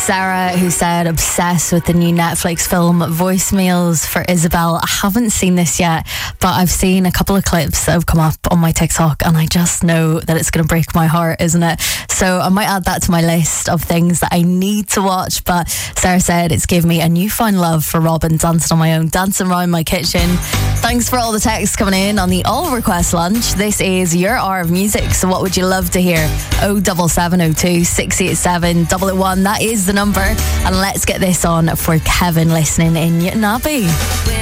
Sarah, who said obsessed with the new Netflix film Voicemails for Isabel. I haven't seen this yet, but I've seen a couple of clips that have come up on my TikTok, and I just know that it's going to break my heart, isn't it? So I might add that to my list of things that I need to watch. But Sarah said it's given me a newfound love for Robin, dancing on my own, dancing around my kitchen. Thanks for all the texts coming in on the All Request Lunch. This is your hour of music, so what would you love to hear? 07702 687 001. That is the number. And let's get this on for Kevin listening in Newton Abbey.